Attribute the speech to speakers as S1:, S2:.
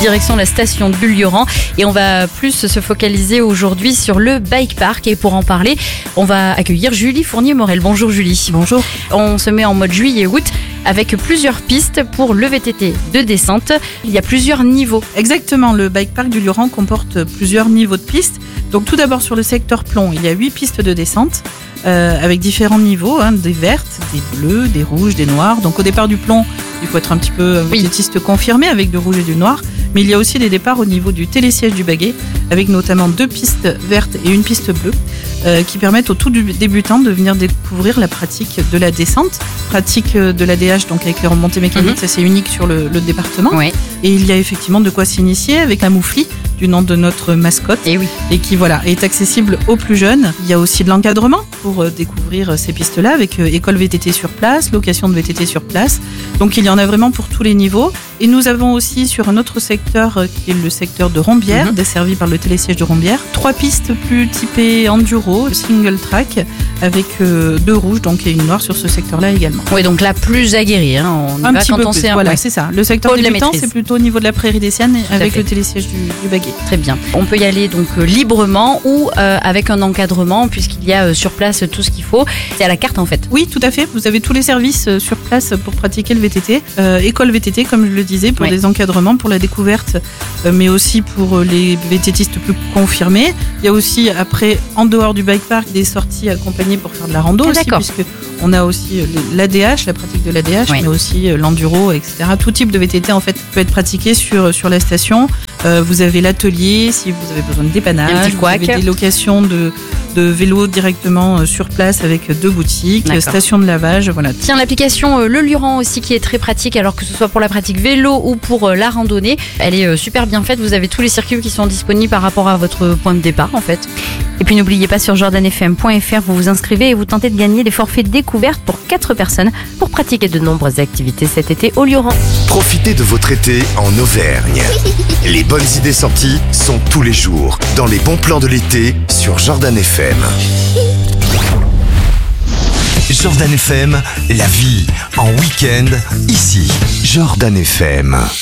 S1: direction la station de Bulle-Lioran. Et on va plus se focaliser aujourd'hui sur le bike park. Et pour en parler, on va accueillir Julie Fournier-Morel. Bonjour Julie.
S2: Bonjour.
S1: On se met en mode juillet-août avec plusieurs pistes pour le VTT de descente. Il y a plusieurs niveaux.
S2: Exactement, le bike park du Lioran comporte plusieurs niveaux de pistes. Donc tout d'abord sur le secteur plomb, il y a 8 pistes de descente avec différents niveaux, des vertes, des bleues, des rouges, des noires. Donc au départ du plomb, il faut être un petit peu vététiste confirmé avec du rouge et du noir. Mais il y a aussi des départs au niveau du télésiège du baguet, avec notamment 2 pistes vertes et une piste bleue, qui permettent aux tout débutants de venir découvrir la pratique de la descente, pratique de l'ADH, donc avec les remontées mécaniques, ça c'est unique sur le département.
S1: Ouais.
S2: Et il y a effectivement de quoi s'initier avec la moufli, du nom de notre mascotte, et qui est accessible aux plus jeunes. Il y a aussi de l'encadrement pour découvrir ces pistes-là, avec école VTT sur place, location de VTT sur place. Donc il y en a vraiment pour tous les niveaux. Et nous avons aussi sur un autre secteur qui est le secteur de Rombières, desservi par le télésiège de Rombières, 3 pistes plus typées enduro, single track, avec 2 rouges donc et une noire sur ce secteur-là également.
S1: Oui, donc là plus aguerri. On y
S2: un
S1: va
S2: petit
S1: quand
S2: peu
S1: on
S2: plus.
S1: sait.
S2: Voilà, c'est ça. Le secteur débutant, c'est plutôt au niveau de la prairie des Siennes avec le télésiège du baguet.
S1: Très bien. On peut y aller donc librement ou avec un encadrement puisqu'il y a sur place tout ce qu'il faut. C'est à la carte en fait.
S2: Oui, tout à fait. Vous avez tous les services sur place pour pratiquer le VTT. École VTT, comme je le disais, pour des encadrements, pour la découverte, mais aussi pour les VTTistes plus confirmés. Il y a aussi après, en dehors du bike park, des sorties accompagnées pour faire de la rando aussi, puisque on a aussi l'ADH, la pratique de l'ADH, mais aussi l'enduro, etc. Tout type de VTT en fait peut être pratiqué sur la station. Vous avez l'atelier si vous avez besoin de dépannage, vous avez des locations de vélos directement sur place avec 2 boutiques, station de lavage, voilà.
S1: Tiens, l'application Le Lioran aussi qui est très pratique, alors que ce soit pour la pratique vélo ou pour la randonnée, elle est super bien faite. Vous avez tous les circuits qui sont disponibles par rapport à votre point de départ en fait. Et puis n'oubliez pas, sur jordanfm.fr, vous vous inscrivez et vous tentez de gagner des forfaits découvertes pour 4 personnes pour pratiquer de nombreuses activités cet été au Lioran.
S3: Profitez de votre été en Auvergne. Les bonnes idées sorties sont tous les jours dans les bons plans de l'été sur Jordan FM. Jordan FM, la vie en week-end, ici, Jordan FM.